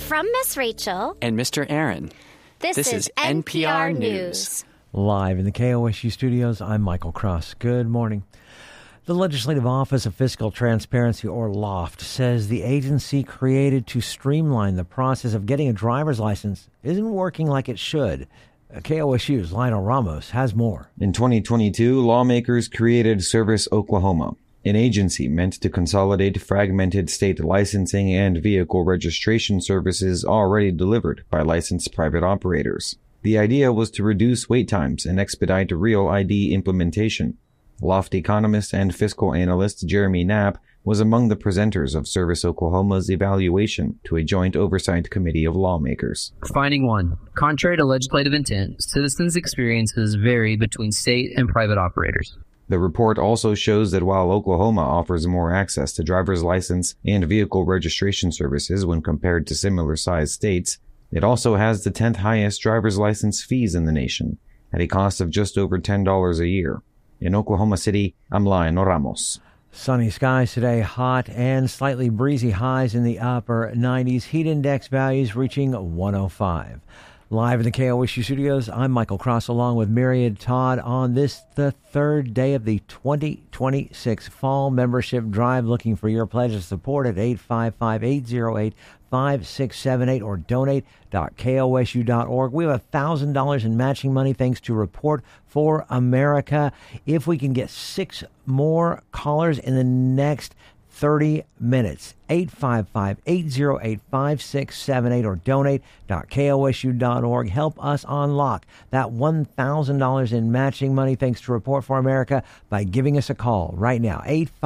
From Miss Rachel and Mr. Aaron, this is NPR News. Live in the KOSU studios, I'm Michael Cross. Good morning. The Legislative Office of Fiscal Transparency, or LOFT, says the agency created to streamline the process of getting a driver's license isn't working like it should. KOSU's Lionel Ramos has more. In 2022, lawmakers created Service Oklahoma, an agency meant to consolidate fragmented state licensing and vehicle registration services already delivered by licensed private operators. The idea was to reduce wait times and expedite real ID implementation. LOFT economist and fiscal analyst Jeremy Knapp was among the presenters of Service Oklahoma's evaluation to a joint oversight committee of lawmakers. Finding 1. Contrary to legislative intent, citizens' experiences vary between state and private operators. The report also shows that while Oklahoma offers more access to driver's license and vehicle registration services when compared to similar-sized states, it also has the 10th highest driver's license fees in the nation, at a cost of just over $10 a year. In Oklahoma City, I'm Lionel Ramos. Sunny skies today, hot and slightly breezy, highs in the upper 90s, heat index values reaching 105. Live in the KOSU studios, I'm Michael Cross along with Myriad Todd on this, the third day of the 2026 Fall Membership Drive. Looking for your pledge of support at 855-808-5678 or donate.kosu.org. We have $1,000 in matching money thanks to Report for America. If we can get 6 more callers in the next 30 minutes, 855-808-5678 or donate.kosu.org. Help us unlock that $1,000 in matching money thanks to Report for America by giving us a call right now,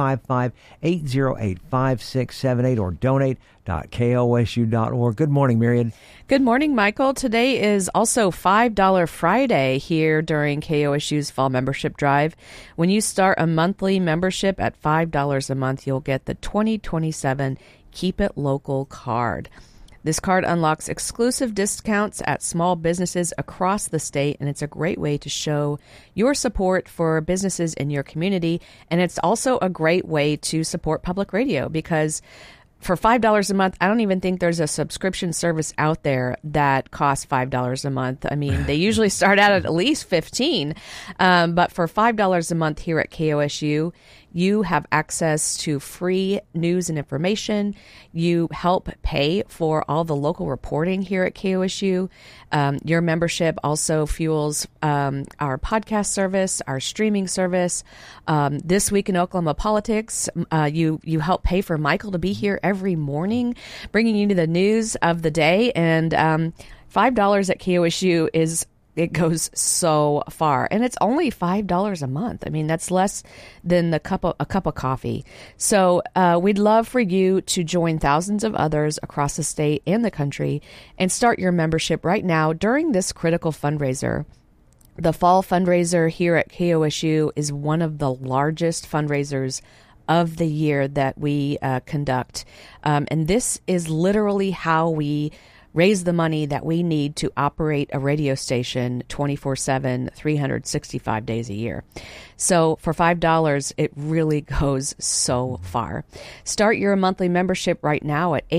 855-808-5678 or donate.kosu.org. Good morning, Myriad. Good morning, Michael. Today is also $5 Friday here during KOSU's Fall Membership Drive. When you start a monthly membership at $5 a month, you'll get the 2027 Keep It Local card. This card unlocks exclusive discounts at small businesses across the state, and it's a great way to show your support for businesses in your community. And it's also a great way to support public radio because for $5 a month, I don't even think there's a subscription service out there that costs $5 a month. I mean, they usually start out at least $15. But for $5 a month here at KOSU, you have access to free news and information. You help pay for all the local reporting here at KOSU. Your membership also fuels our podcast service, our streaming service. This Week in Oklahoma Politics, you help pay for Michael to be here every morning, bringing you to the news of the day. And $5 at KOSU it goes so far, and it's only $5 a month. I mean, that's less than a cup of coffee. So we'd love for you to join thousands of others across the state and the country and start your membership right now during this critical fundraiser. The fall fundraiser here at KOSU is one of the largest fundraisers of the year that we conduct, and this is literally how we raise the money that we need to operate a radio station 24/7, 365 days a year. So for $5, it really goes so far. Start your monthly membership right now at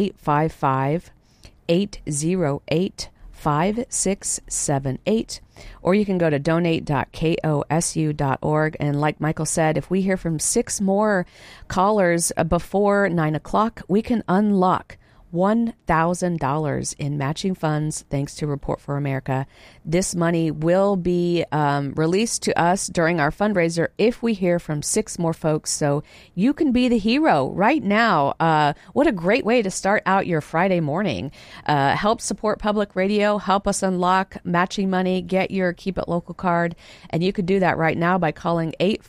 855-808-5678, or you can go to donate.kosu.org. And like Michael said, if we hear from 6 more callers before 9 o'clock, we can unlock $1,000 in matching funds thanks to Report for America. This money will be released to us during our fundraiser if we hear from 6 more folks. So you can be the hero right now. What a great way to start out your Friday morning. Help support public radio, help us unlock matching money, get your Keep It Local card. And you could do that right now by calling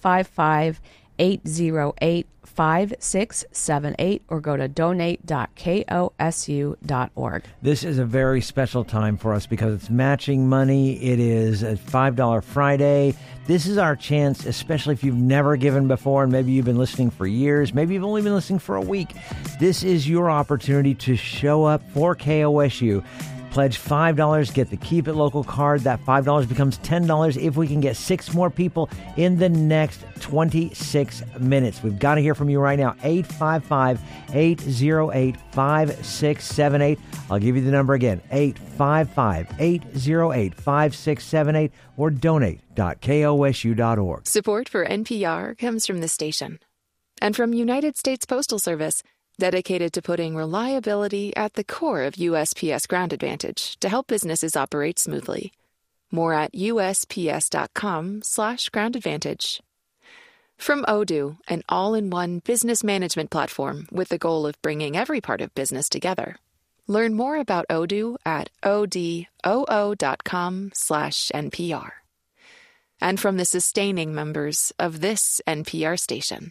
855-808-5678 or go to donate.kosu.org. This is a very special time for us because it's matching money. It is a $5 Friday. This is our chance, especially if you've never given before and maybe you've been listening for years, maybe you've only been listening for a week. This is your opportunity to show up for KOSU. pledge $5, get the Keep It Local card. That $5 becomes $10 if we can get 6 more people in the next 26 minutes. We've got to hear from you right now. 855-808-5678. I'll give you the number again, 855-808-5678, or donate.kosu.org. Support for NPR comes from the station and from United States Postal Service, dedicated to putting reliability at the core of USPS Ground Advantage to help businesses operate smoothly. More at USPS.com/Ground Advantage. From Odoo, an all-in-one business management platform with the goal of bringing every part of business together. Learn more about Odoo at odoo.com/NPR. And from the sustaining members of this NPR station.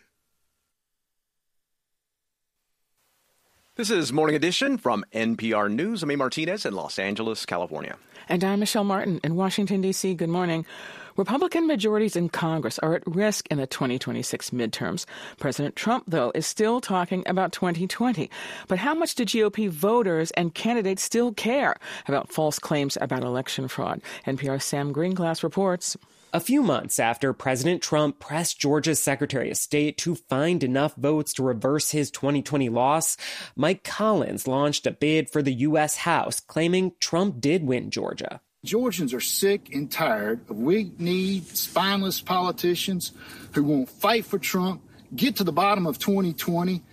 This is Morning Edition from NPR News. I'm A. Martinez in Los Angeles, California. And I'm Michelle Martin in Washington, D.C. Good morning. Republican majorities in Congress are at risk in the 2026 midterms. President Trump, though, is still talking about 2020. But how much do GOP voters and candidates still care about false claims about election fraud? NPR's Sam Greenglass reports. A few months after President Trump pressed Georgia's Secretary of State to find enough votes to reverse his 2020 loss, Mike Collins launched a bid for the U.S. House, claiming Trump did win Georgia. Georgians are sick and tired of weak-kneed, spineless politicians who won't fight for Trump, get to the bottom of 2020,